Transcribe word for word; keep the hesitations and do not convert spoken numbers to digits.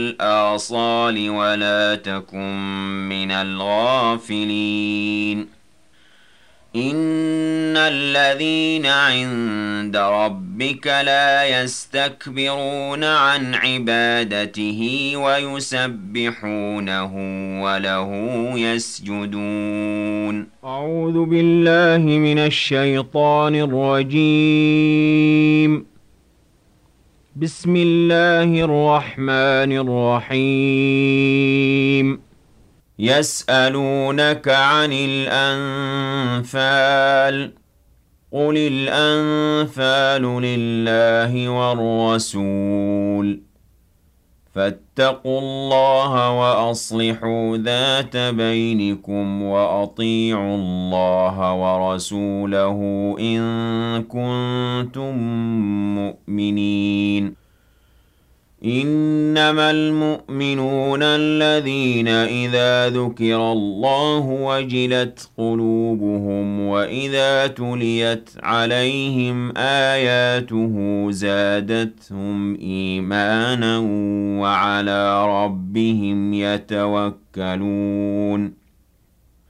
الآصال ولا تكن من الغافلين إن الذين عند ربك لا يستكبرون عن عبادته ويسبحونه وله يسجدون أعوذ بالله من الشيطان الرجيم بسم الله الرحمن الرحيم يسألونك عن الأنفال قل الأنفال لله والرسول فاتقوا الله وأصلحوا ذات بينكم وأطيعوا الله ورسوله إن كنتم مؤمنين إنما المؤمنون الذين إذا ذكر الله وجلت قلوبهم وإذا تليت عليهم آياته زادتهم إيمانا وعلى ربهم يتوكلون